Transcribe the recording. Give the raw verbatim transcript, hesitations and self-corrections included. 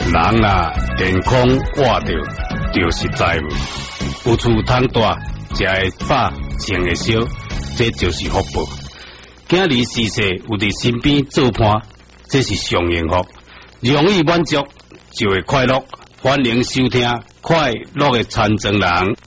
人啊，健康活着就是财物，有厝通住，食会饱，穿会少，这就是福报。今日逝世有伫身边做伴，这是上幸福，容易满足就会快乐。欢迎收听快乐的残障人。